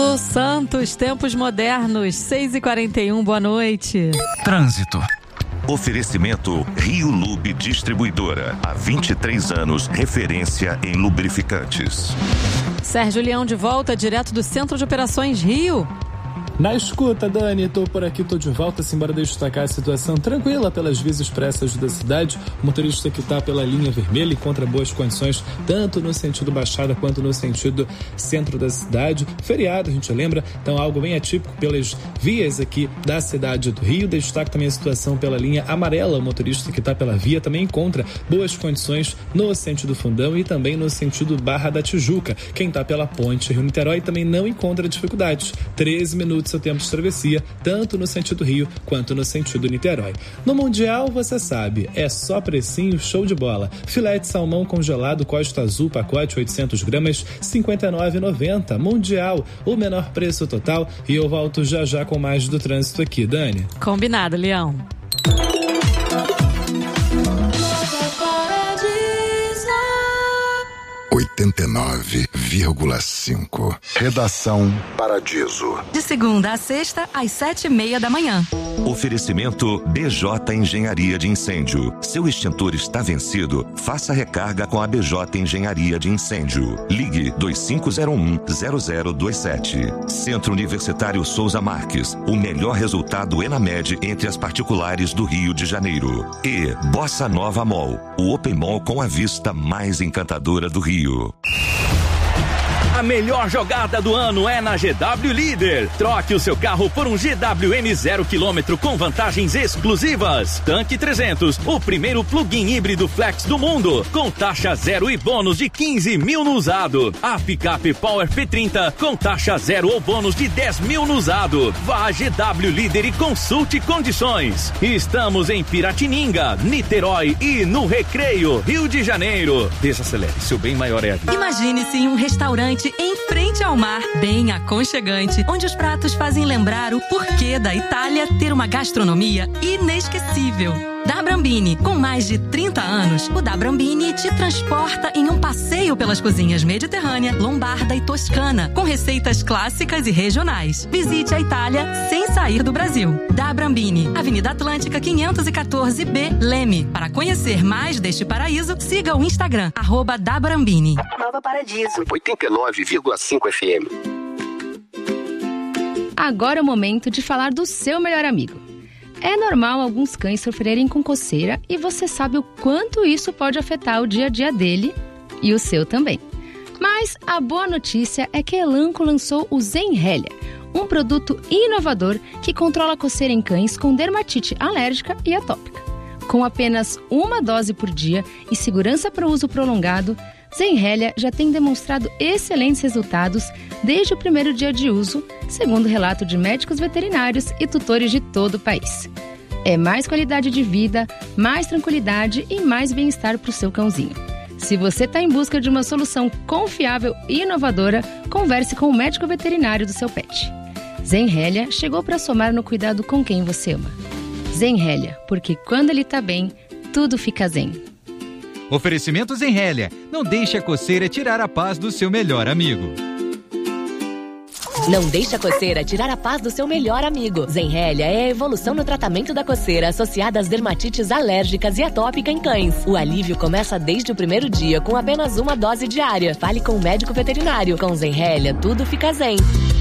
Lulu Santos, tempos modernos, 6h41, boa noite. Trânsito. Oferecimento Rio Lube Distribuidora. Há 23 anos, referência em lubrificantes. Sérgio Leão de volta, direto do Centro de Operações Rio. Na escuta, Dani, tô por aqui, tô de volta, simbora destacar a situação tranquila pelas vias expressas da cidade. O motorista que tá pela linha vermelha encontra boas condições, tanto no sentido Baixada quanto no sentido centro da cidade. Feriado, a gente lembra, então algo bem atípico pelas vias aqui da cidade do Rio. Destaque também a situação pela linha amarela. O motorista que tá pela via também encontra boas condições no sentido Fundão e também no sentido Barra da Tijuca. Quem tá pela ponte Rio-Niterói também não encontra dificuldades. 13 minutos seu tempo de travessia, tanto no sentido Rio quanto no sentido Niterói. No Mundial, você sabe, é só precinho, show de bola. Filé de salmão congelado Costa Azul, pacote 800 gramas, R$ 59,90. Mundial, o menor preço total. E eu volto já já com mais do trânsito aqui, Dani. Combinado, Leão. 89,5. Redação Paradiso. De segunda a sexta, às 7h30 da manhã. Oferecimento BJ Engenharia de Incêndio. Seu extintor está vencido? Faça recarga com a BJ Engenharia de Incêndio. Ligue 2501-0027. Centro Universitário Souza Marques. O melhor resultado ENAMED entre as particulares do Rio de Janeiro. E Bossa Nova Mall. O Open Mall com a vista mais encantadora do Rio. A melhor jogada do ano é na GW Líder. Troque o seu carro por um GWM 0 km com vantagens exclusivas. Tanque 300, o primeiro plug-in híbrido flex do mundo, com taxa zero e bônus de 15 mil no usado. A picape Power P30 com taxa zero ou bônus de 10 mil no usado. Vá a GW Líder e consulte condições. Estamos em Piratininga, Niterói e no Recreio, Rio de Janeiro. Desacelere, seu bem maior é aqui. Imagine-se em um restaurante em frente ao mar, bem aconchegante, onde os pratos fazem lembrar o porquê da Itália ter uma gastronomia inesquecível. Da Brambini, com mais de 30 anos, o Da Brambini te transporta em um passeio pelas cozinhas mediterrânea, lombarda e toscana, com receitas clássicas e regionais. Visite a Itália sem sair do Brasil. Da Brambini, Avenida Atlântica 514B, Leme. Para conhecer mais deste paraíso, siga o Instagram, @dabrambini. Nova Paradiso. 89,5 FM. Agora é o momento de falar do seu melhor amigo. É normal alguns cães sofrerem com coceira e você sabe o quanto isso pode afetar o dia a dia dele e o seu também. Mas a boa notícia é que a Elanco lançou o Zenrelia, um produto inovador que controla a coceira em cães com dermatite alérgica e atópica. Com apenas uma dose por dia e segurança para o uso prolongado, Zenrelia já tem demonstrado excelentes resultados desde o primeiro dia de uso, segundo relato de médicos veterinários e tutores de todo o país. É mais qualidade de vida, mais tranquilidade e mais bem-estar para o seu cãozinho. Se você está em busca de uma solução confiável e inovadora, converse com o médico veterinário do seu pet. Zenrelia chegou para somar no cuidado com quem você ama. Zenrelia, porque quando ele está bem, tudo fica zen. Oferecimento Zenrelia. Não deixe a coceira tirar a paz do seu melhor amigo. Não deixe a coceira tirar a paz do seu melhor amigo. Zenrelia é a evolução no tratamento da coceira associada às dermatites alérgicas e atópica em cães. O alívio começa desde o primeiro dia com apenas uma dose diária. Fale com o médico veterinário. Com Zenrelia, tudo fica zen.